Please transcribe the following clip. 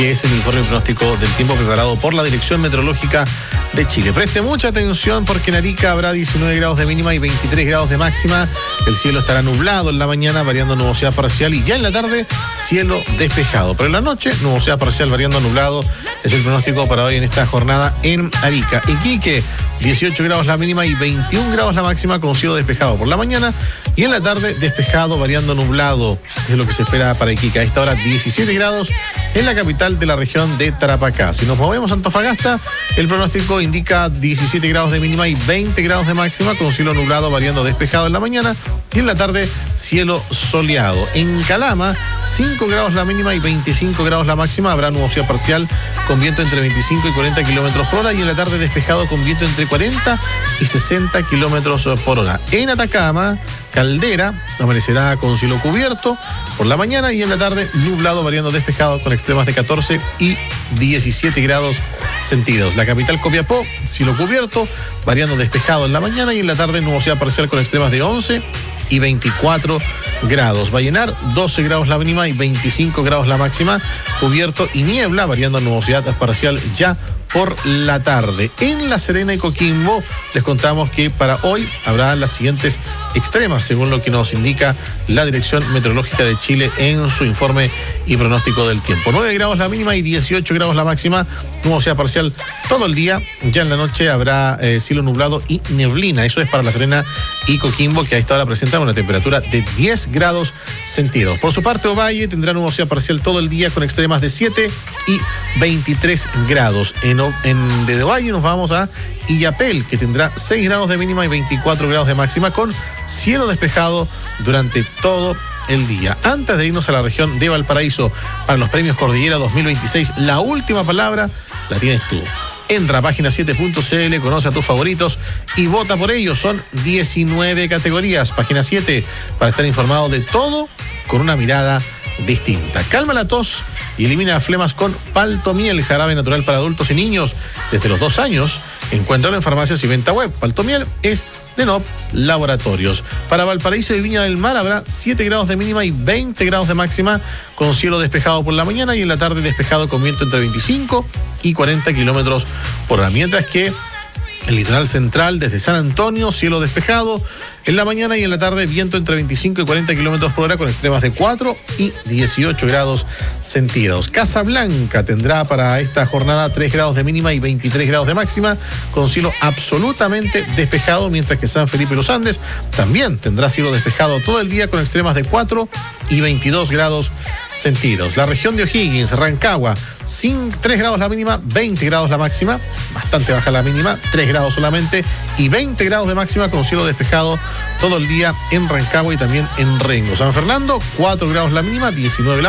Que es el informe pronóstico del tiempo preparado por la Dirección Meteorológica de Chile. Preste mucha atención porque en Arica habrá 19 grados de mínima y 23 grados de máxima. El cielo estará nublado en la mañana, variando nubosidad parcial, y ya en la tarde, cielo despejado. Pero en la noche, nubosidad parcial, variando nublado. Es el pronóstico para hoy en esta jornada en Arica. Iquique, 18 grados la mínima y 21 grados la máxima, con cielo despejado por la mañana. Y en la tarde, despejado, variando nublado. Es lo que se espera para Iquique. A esta hora, 17 grados en la capital de la región de Tarapacá. Si nos movemos a Antofagasta, el pronóstico indica 17 grados de mínima y 20 grados de máxima, con cielo nublado, variando despejado en la mañana, y en la tarde cielo soleado. En Calama, 5 grados la mínima y 25 grados la máxima, habrá nubosidad parcial con viento entre 25 y 40 kilómetros por hora, y en la tarde despejado con viento entre 40 y 60 kilómetros por hora. En Atacama, Caldera, amanecerá con cielo cubierto por la mañana, y en la tarde nublado, variando despejado, con extremas de 14 y 17 grados centígrados. La capital Copiapó, cielo cubierto, variando despejado en la mañana, y en la tarde nubosidad parcial con extremas de 11 y 24 grados. Vallenar, 12 grados la mínima y 25 grados la máxima, cubierto y niebla, variando nubosidad parcial ya por la tarde. En La Serena y Coquimbo les contamos que para hoy habrá las siguientes extremas, según lo que nos indica la Dirección Meteorológica de Chile en su informe y pronóstico del tiempo. 9 grados la mínima y 18 grados la máxima, nubosidad parcial todo el día. Ya en la noche habrá cielo nublado y neblina. Eso es para La Serena y Coquimbo, que a esta hora presentan una temperatura de 10 grados centígrados. Por su parte, Ovalle tendrá nubosidad parcial todo el día con extremas de 7 y 23 grados. Desde Ovalle nos vamos a Illapel, que tendrá 6 grados de mínima y 24 grados de máxima, con cielo despejado durante todo el día. Antes de irnos a la región de Valparaíso para los premios Cordillera 2026, la última palabra la tienes tú. Entra a página7.cl, conoce a tus favoritos y vota por ellos. Son 19 categorías. Página 7, para estar informado de todo con una mirada distinta. Calma la tos y elimina flemas con Paltomiel, jarabe natural para adultos y niños desde los 2 años. Encuéntralo en farmacias y venta web. Paltomiel es de NOP Laboratorios. Para Valparaíso y Viña del Mar habrá 7 grados de mínima y 20 grados de máxima, con cielo despejado por la mañana, y en la tarde despejado con viento entre 25 y 40 kilómetros por hora. Mientras que el litoral central, desde San Antonio, cielo despejado en la mañana, y en la tarde viento entre 25 y 40 kilómetros por hora, con extremas de 4 y 18 grados centígrados. Casablanca tendrá para esta jornada 3 grados de mínima y 23 grados de máxima, con cielo absolutamente despejado, mientras que San Felipe y los Andes también tendrá cielo despejado todo el día, con extremas de 4 y 22 grados centígrados. La región de O'Higgins, Rancagua, 3 grados la mínima, 20 grados la máxima, bastante baja la mínima, 3 grados solamente, y 20 grados de máxima, con cielo despejado todo el día en Rancagua y también en Rengo. San Fernando, 4 grados la mínima, 19 la